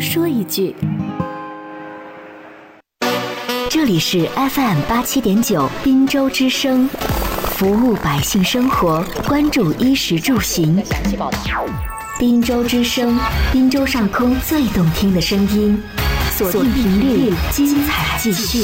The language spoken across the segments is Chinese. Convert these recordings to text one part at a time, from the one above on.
说一句。这里是 FM87.9 滨州之声，服务百姓生活，关注衣食住行。滨州之声，滨州上空最动听的声音，锁定频率，精彩继续。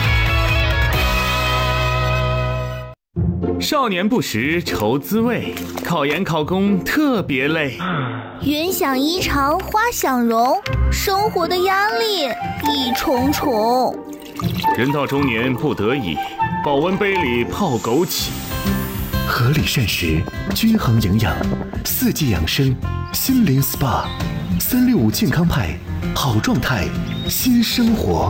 少年不识愁滋味，考研考公特别累。 云想衣裳花想容，生活的压力一重重。 人到中年不得已，保温杯里泡枸杞。 合理膳食，均衡营养，四季养生，心灵 SPA，365健康派，好状态，新生活。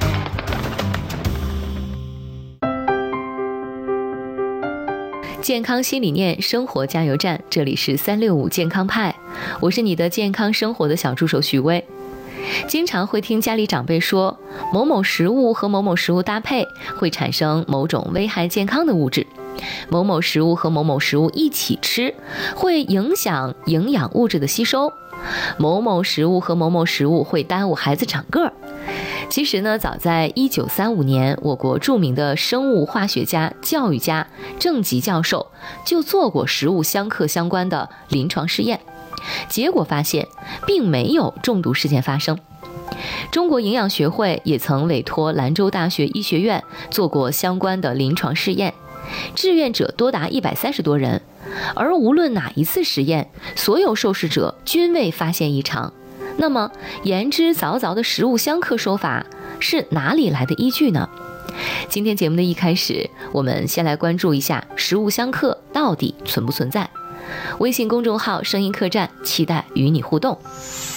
健康新理念，生活加油站，这里是365健康派，我是你的健康生活的小助手许巍。经常会听家里长辈说，某某食物和某某食物搭配会产生某种危害健康的物质，某某食物和某某食物一起吃会影响营养物质的吸收，某某食物和某某食物会耽误孩子长个儿。其实呢，早在1935年，我国著名的生物化学家、教育家郑吉教授就做过食物相克相关的临床试验，结果发现并没有中毒事件发生。中国营养学会也曾委托兰州大学医学院做过相关的临床试验，志愿者多达130多人，而无论哪一次实验，所有受试者均未发现异常。那么言之凿凿的食物相克说法是哪里来的依据呢？今天节目的一开始，我们先来关注一下食物相克到底存不存在。微信公众号声音客栈，期待与你互动。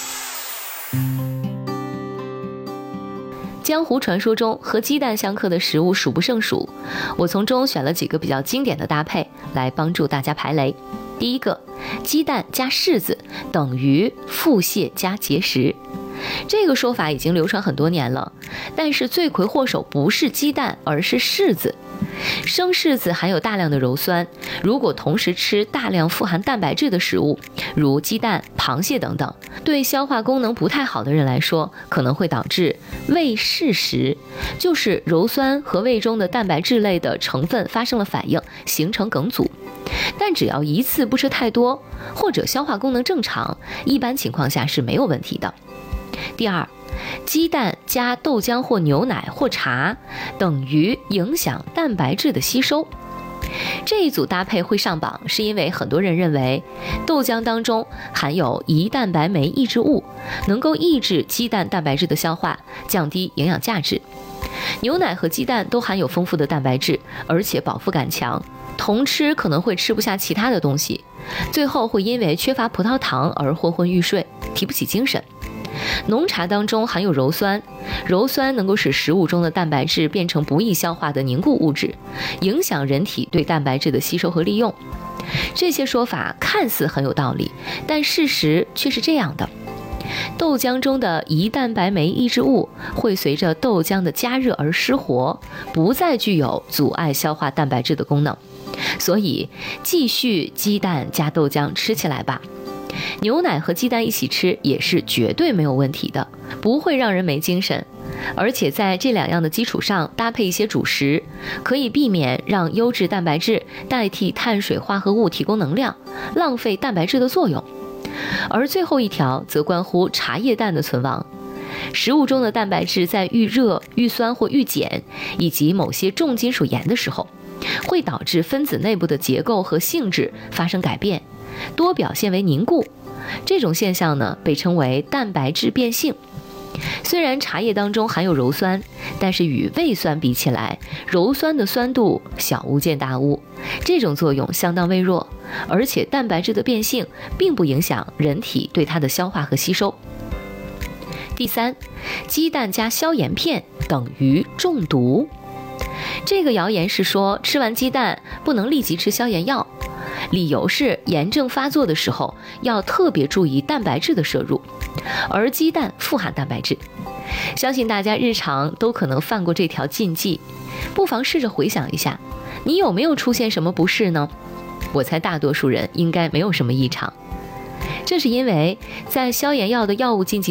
江湖传说中和鸡蛋相克的食物数不胜数，我从中选了几个比较经典的搭配来帮助大家排雷。第一个，鸡蛋加柿子等于腹泻加结石。这个说法已经流传很多年了，但是罪魁祸首不是鸡蛋，而是柿子。生柿子含有大量的鞣酸，如果同时吃大量富含蛋白质的食物，如鸡蛋、螃蟹等等，对消化功能不太好的人来说，可能会导致胃噬食，就是鞣酸和胃中的蛋白质类的成分发生了反应，形成梗阻。但只要一次不吃太多，或者消化功能正常，一般情况下是没有问题的。第二，鸡蛋加豆浆或牛奶或茶等于影响蛋白质的吸收。这一组搭配会上榜，是因为很多人认为豆浆当中含有胰蛋白酶抑制物，能够抑制鸡蛋蛋白质的消化，降低营养价值。牛奶和鸡蛋都含有丰富的蛋白质，而且饱腹感强，同吃可能会吃不下其他的东西，最后会因为缺乏葡萄糖而昏昏欲睡，提不起精神。浓茶当中含有鞣酸，鞣酸能够使食物中的蛋白质变成不易消化的凝固物质，影响人体对蛋白质的吸收和利用。这些说法看似很有道理，但事实却是这样的。豆浆中的胰蛋白酶抑制物会随着豆浆的加热而失活，不再具有阻碍消化蛋白质的功能，所以继续鸡蛋加豆浆吃起来吧。牛奶和鸡蛋一起吃也是绝对没有问题的，不会让人没精神。而且在这两样的基础上搭配一些主食，可以避免让优质蛋白质代替碳水化合物提供能量，浪费蛋白质的作用。而最后一条则关乎茶叶蛋的存亡。食物中的蛋白质在遇热、遇酸或遇碱，以及某些重金属盐的时候，会导致分子内部的结构和性质发生改变，多表现为凝固。这种现象呢，被称为蛋白质变性。虽然茶叶当中含有鞣酸，但是与胃酸比起来，鞣酸的酸度小巫见大巫，这种作用相当微弱，而且蛋白质的变性并不影响人体对它的消化和吸收。第三，鸡蛋加消炎片等于中毒。这个谣言是说吃完鸡蛋不能立即吃消炎药，理由是炎症发作的时候要特别注意蛋白质的摄入，而鸡蛋富含蛋白质。相信大家日常都可能犯过这条禁忌，不妨试着回想一下，你有没有出现什么不适呢？我猜大多数人应该没有什么异常。这是因为在消炎药的药物禁忌